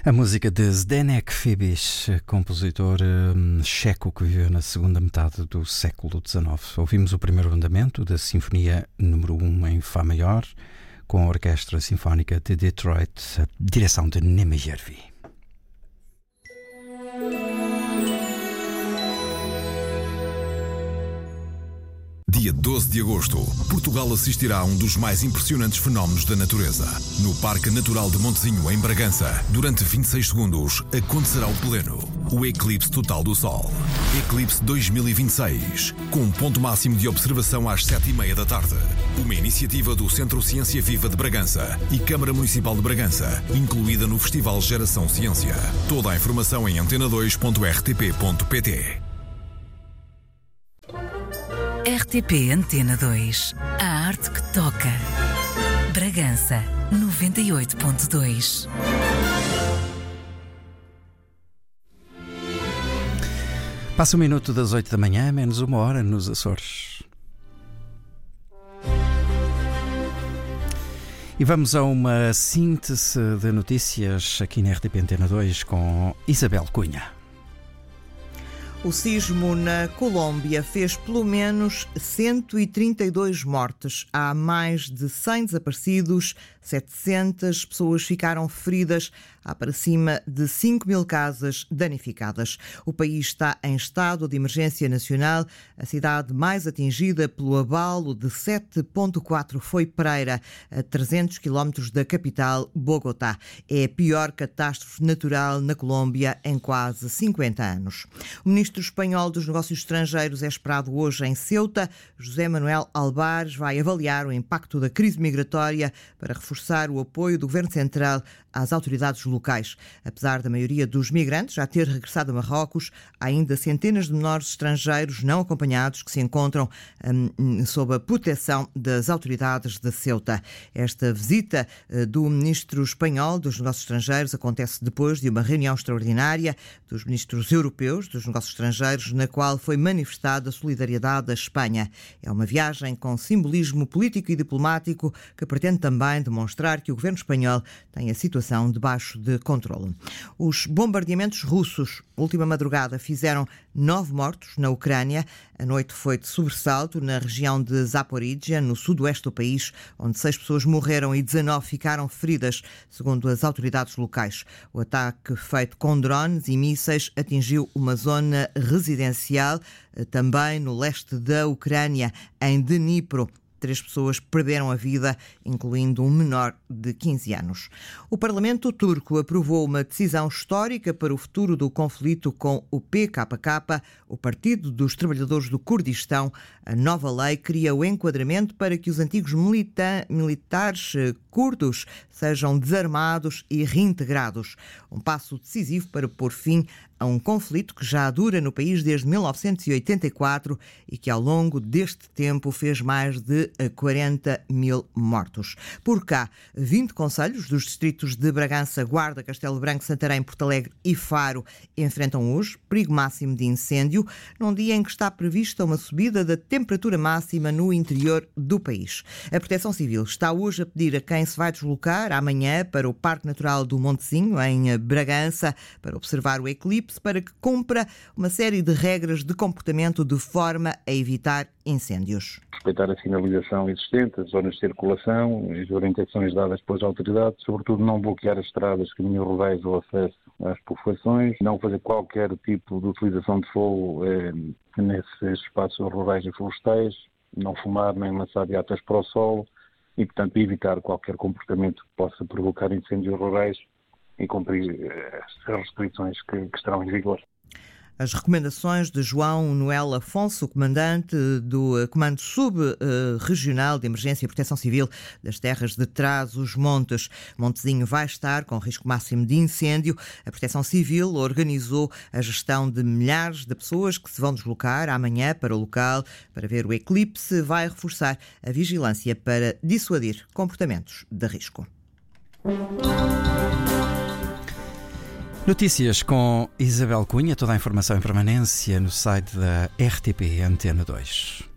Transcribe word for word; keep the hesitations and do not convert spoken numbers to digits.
A música de Zdeněk Fibiš, compositor um, checo que viveu na segunda metade do século dezenove. Ouvimos o primeiro andamento da Sinfonia número um em Fá maior, com a Orquestra Sinfónica de Detroit, a direção de Neme Järvi. Dia doze de agosto, Portugal assistirá a um dos mais impressionantes fenómenos da natureza. No Parque Natural de Montezinho, em Bragança, durante vinte e seis segundos, acontecerá o pleno, o eclipse total do Sol. Eclipse dois mil e vinte e seis, com um ponto máximo de observação às sete e meia da tarde. Uma iniciativa do Centro Ciência Viva de Bragança e Câmara Municipal de Bragança, incluída no Festival Geração Ciência. Toda a informação em antena dois ponto r t p ponto p t. R T P Antena dois. A arte que toca. Bragança noventa e oito ponto dois. Passa um minuto das oito da manhã, menos uma hora nos Açores. E vamos a uma síntese de notícias aqui na R T P Antena dois com Isabel Cunha. O sismo na Colômbia fez pelo menos cento e trinta e dois mortes. Há mais de cem desaparecidos, setecentas pessoas ficaram feridas. Há para cima de cinco mil casas danificadas. O país está em estado de emergência nacional. A cidade mais atingida pelo abalo de sete ponto quatro foi Pereira, a trezentos quilómetros da capital, Bogotá. É a pior catástrofe natural na Colômbia em quase cinquenta anos. O ministro espanhol dos Negócios Estrangeiros é esperado hoje em Ceuta. José Manuel Albares vai avaliar o impacto da crise migratória para reforçar o apoio do Governo Central às autoridades locais. Apesar da maioria dos migrantes já ter regressado a Marrocos, há ainda centenas de menores estrangeiros não acompanhados que se encontram hum, sob a proteção das autoridades de Ceuta. Esta visita uh, do ministro espanhol dos Negócios Estrangeiros acontece depois de uma reunião extraordinária dos ministros europeus dos Negócios Estrangeiros, na qual foi manifestada a solidariedade da Espanha. É uma viagem com simbolismo político e diplomático que pretende também demonstrar que o governo espanhol tem a situação debaixo de controle. Os bombardeamentos russos, última madrugada, fizeram nove mortos na Ucrânia. A noite foi de sobressalto na região de Zaporíjia, no sudoeste do país, onde seis pessoas morreram e dezanove ficaram feridas, segundo as autoridades locais. O ataque feito com drones e mísseis atingiu uma zona residencial, também no leste da Ucrânia, em Dnipro. Três pessoas perderam a vida, incluindo um menor de quinze anos. O Parlamento turco aprovou uma decisão histórica para o futuro do conflito com o P K K, o Partido dos Trabalhadores do Kurdistão. A nova lei cria o enquadramento para que os antigos milita- militares curdos sejam desarmados e reintegrados. Um passo decisivo para pôr fim a um conflito que já dura no país desde mil novecentos e oitenta e quatro e que ao longo deste tempo fez mais de quarenta mil mortos. Por cá, vinte concelhos dos distritos de Bragança, Guarda, Castelo Branco, Santarém, Porto Alegre e Faro enfrentam hoje perigo máximo de incêndio, num dia em que está prevista uma subida da temperatura máxima no interior do país. A Proteção Civil está hoje a pedir a quem se vai deslocar amanhã para o Parque Natural do Montezinho, em Bragança, para observar o eclipse, para que cumpra uma série de regras de comportamento de forma a evitar incêndios. Respeitar a sinalização existente, as zonas de circulação, as orientações dadas pelas autoridades, sobretudo não bloquear as estradas, caminhos rurais ou acesso às povoações, não fazer qualquer tipo de utilização de fogo eh, nesses espaços rurais e florestais, não fumar nem lançar beatas para o solo e, portanto, evitar qualquer comportamento que possa provocar incêndios rurais e cumprir as restrições que, que estarão em vigor. As recomendações de João Noel Afonso, comandante do Comando Sub-Regional de Emergência e Proteção Civil das Terras de Trás-os-Montes. Montezinho vai estar com risco máximo de incêndio. A Proteção Civil organizou a gestão de milhares de pessoas que se vão deslocar amanhã para o local para ver o eclipse. Vai reforçar a vigilância para dissuadir comportamentos de risco. Notícias com Isabel Cunha, toda a informação em permanência no site da R T P Antena dois.